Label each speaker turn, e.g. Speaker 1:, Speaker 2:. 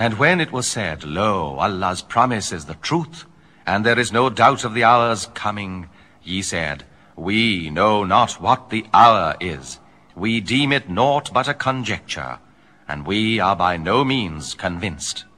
Speaker 1: And when it was said, Lo, Allah's promise is the truth, and there is no doubt of the hour's coming, ye said, We know not what the hour is. We deem it naught but a conjecture, and we are by no means convinced.